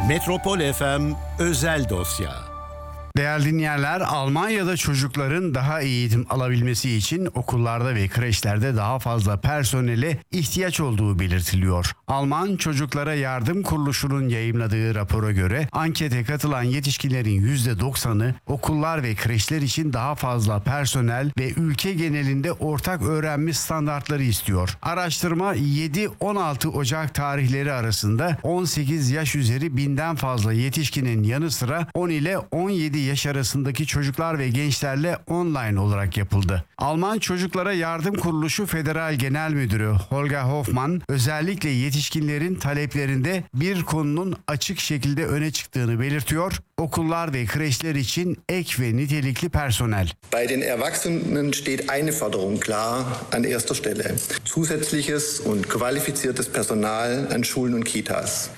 Metropol FM özel dosya. Değerli dinleyenler, Almanya'da çocukların daha iyi eğitim alabilmesi için okullarda ve kreşlerde daha fazla personele ihtiyaç olduğu belirtiliyor. Alman Çocuklara Yardım Kuruluşu'nun yayımladığı rapora göre ankete katılan yetişkinlerin %90'ı okullar ve kreşler için daha fazla personel ve ülke genelinde ortak öğrenme standartları istiyor. Araştırma 7-16 Ocak tarihleri arasında 18 yaş üzeri 1000'den fazla yetişkinin yanı sıra 10 ile 17 yaş arasındaki çocuklar ve gençlerle online olarak yapıldı. Alman Çocuklara Yardım Kuruluşu Federal Genel Müdürü Holger Hoffmann özellikle yetişkinlerin taleplerinde bir konunun açık şekilde öne çıktığını belirtiyor. Okullar ve kreşler için ek ve nitelikli personel. Bei den Erwachsenen steht eine Forderung klar an erster Stelle. Zusätzliches und qualifiziertes Personal an Schulen und Kitas.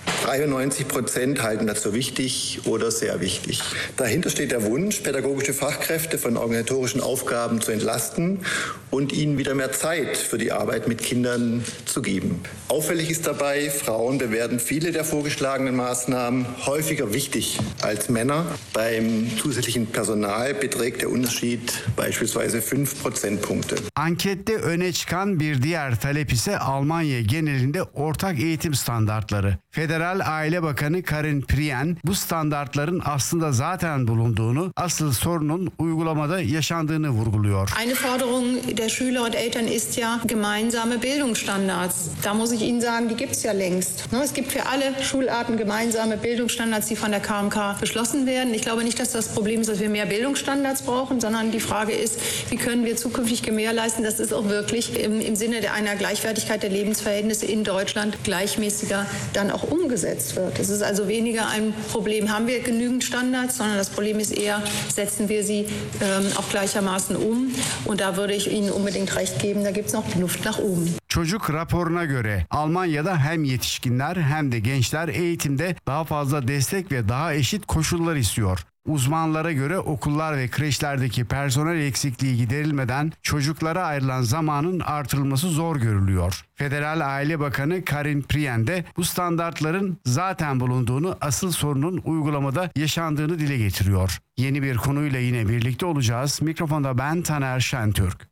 93% halten das für wichtig oder sehr wichtig. Dahinter steht der Wunsch, pädagogische Fachkräfte von organisatorischen Aufgaben zu entlasten und ihnen wieder mehr Zeit für die Arbeit mit Kindern zu geben. Auffällig ist dabei, Frauen bewerten viele der vorgeschlagenen Maßnahmen häufiger wichtig als Männer. Beim zusätzlichen Personal beträgt der Unterschied beispielsweise 5 Prozentpunkte. Ankette öne çıkan bir diğer talep ise Almanya genelinde ortak eğitim standartları. Federal Aile Bakanı Karin Prien bu standartların aslında zaten bulunduğunu, asıl sorunun uygulamada yaşandığını vurguluyor. Eine Forderung der Schüler und Eltern ist ja gemeinsame Bildungsstandards. Da muss ich Ihnen sagen, die gibt es ja längst. Es gibt für alle Schularten gemeinsame Bildungsstandards, die von der KMK beschlossen werden. Ich glaube nicht, dass das Problem ist, dass wir mehr Bildungsstandards brauchen, sondern die Frage ist, wie können wir zukünftig gewährleisten, dass es auch wirklich im Sinne einer Gleichwertigkeit der Lebensverhältnisse in Deutschland gleichmäßiger dann auch umgesetzt wird. Es ist also weniger ein Problem, haben wir genügend Standards, sondern das Problem ist eher, setzen wir sie auch gleichermaßen um. Und da würde ich Ihnen unbedingt recht geben, da gibt es noch Luft nach oben. Çocuk raporuna göre Almanya'da hem yetişkinler hem de gençler eğitimde daha fazla destek ve daha eşit koşullar istiyor. Uzmanlara göre okullar ve kreşlerdeki personel eksikliği giderilmeden çocuklara ayrılan zamanın artırılması zor görülüyor. Federal Aile Bakanı Karin Prien de bu standartların zaten bulunduğunu, asıl sorunun uygulamada yaşandığını dile getiriyor. Yeni bir konuyla yine birlikte olacağız. Mikrofonda ben Taner Şentürk.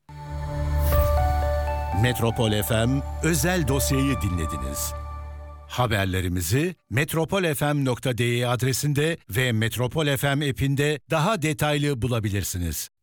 Metropol FM özel dosyayı dinlediniz. Haberlerimizi metropolfm.de adresinde ve Metropol FM app'inde daha detaylı bulabilirsiniz.